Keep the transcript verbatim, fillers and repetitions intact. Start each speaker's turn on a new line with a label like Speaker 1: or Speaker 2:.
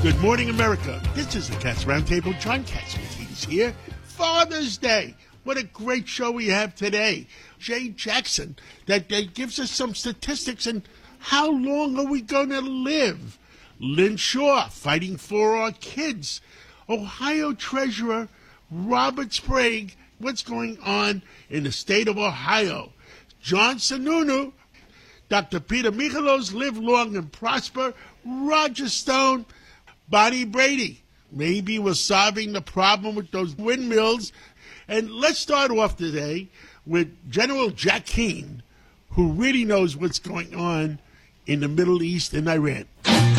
Speaker 1: Good morning, America. This is the Cats Roundtable. John Catsimatidis here. Father's Day. What a great show we have today. Jay Jackson, that, that gives us some statistics and how long are we going to live? Lynn Shaw, fighting for our kids. Ohio Treasurer Robert Sprague, what's going on in the state of Ohio? John Sununu, Doctor Peter Michalos, live long and prosper. Roger Stone, Bonnie Brady, maybe we're solving the problem with those windmills. And let's start off today with General Jack Keane, who really knows what's going on in the Middle East and Iran.